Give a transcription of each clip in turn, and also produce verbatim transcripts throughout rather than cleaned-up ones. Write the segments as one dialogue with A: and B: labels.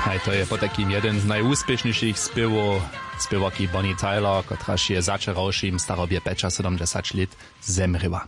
A: Aj to je potakým jeden z najúspešnejších spěwów, spěwaki Bonnie Tyler, kotraž je začerawším starobie sedemdziesiąt let zemryła.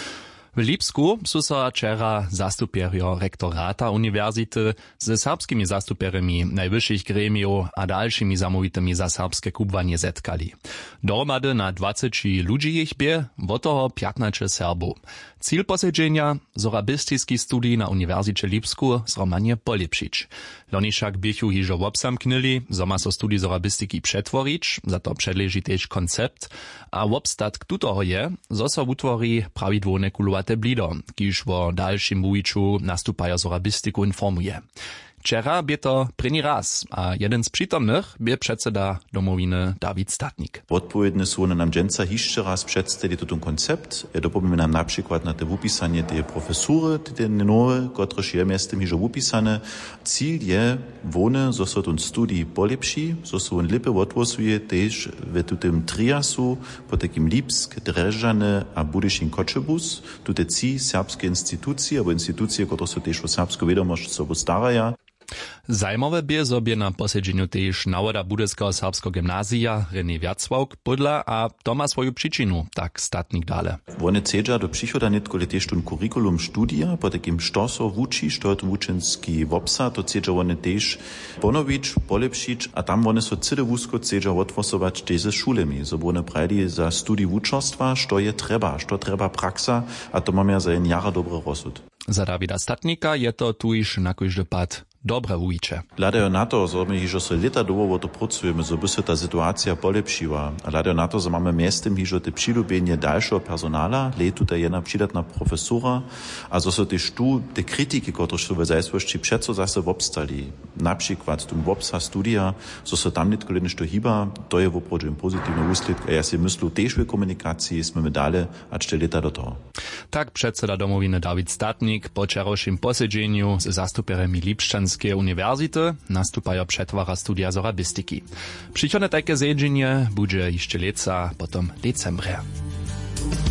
A: W Lipsku su so wczera zastupierio rektorata uniwersity ze serbskimi zastupierami najwyższych gremiów a dalszymi zamowitymi za serbskie kubwanie zetkali. Dohromady na dwadzieścia ludzi ich bie, wo toho piętnaście Serbów. Cíl posiedzenia – zorabistický studij na Uniwersycie Lipsku zromanie polepšić. Loni však běchu hižo wobsamknili, zo ma so studij zorabistiky přetvorić, za to předleží tež koncept, a wobstatk tutoho je, zo so utvorí prawidłowne kulowate blido, kiž vo dalším wujiču nastupajo zorabistiku informuje. Wczera bie to první raz, a jeden z przytomnych bie předseda domowiny Dawid Statnik.
B: Odpowiedne są nam dżęca jeszcze raz przedstawić ten koncept. Dopomíme nam na przykład na te wupisanie tej profesury, te nowe, które je miastem hižo wupisane. Cíl je wone, zo so ten studij polepší, zo so on lepe odwosuje też w tym triasu, po takim Lipsk, Dreżane a Budyšin Kočebus, tute ci serbskie instytucje, albo instytucje, które so też o serbską wiadomość sobie starają.
A: Zajmowe bie sobie na posiedzeniu tež nawoda Budyskiego serbskiego gymnazja René Wjacławk podla a to ma swoju przyczinu, tak Statnik dale.
B: One cedza do przychoda netkole tež ten kurikulum studia, po takim što so wuči, što je to wučenski wopsa, to cedza one tež ponović, polepšić, a tam one so cede wusko cedza otwosować tež ze šulemi, so one prajdi za studij wučerstwa, što je treba, što treba praksa, a to mamy za jen jara dobre rozsud.
A: Za Dawida Statnika je to tu iż na każdy pad dobre wujicze.
B: Ladajo na to, że my hižo so leta dowowo to pracujemy, so by se ta sytuacja polepšiła. A ladajo na to, że mamy miestem hižo te přilubenie dalšego personala, letu ta jedna přidatna profesora, a so so tež tu te kritiki, które so w zajsłości přeco zase wobstali. Na przykład tu wobsa studia, so so tam nitkole nešto hiba, to je woprođen pozitivny úsledk, a ja si myslu tež v komunikacji sme dale a čte leta do toho.
A: Tak předseda domowiny Dawid Statnik po wczorajszym posiedzeniu z zastupierami Lipšćanskej uniwersity nastupajo přetvara studia zorabistyki. Przychodne takie zjedżenie bude jeszcze leca, potom decembra.